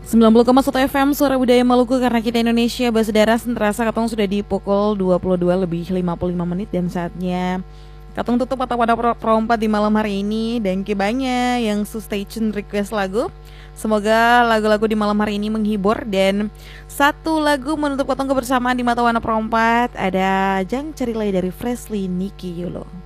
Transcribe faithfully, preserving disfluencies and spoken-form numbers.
sembilan puluh koma satu F M Suara Budaya Maluku, karena kita Indonesia bersaudara. Senterasa katong sudah di pukul dua puluh dua lebih lima puluh lima menit dan saatnya katong tutup atau pada perompat di malam hari ini. Dan banyak yang stay tune request lagu. Semoga lagu-lagu di malam hari ini menghibur. Dan satu lagu menutup katong kebersamaan di mata wana perompat ada Jang Cerilai dari Freshly Nicky Yulo.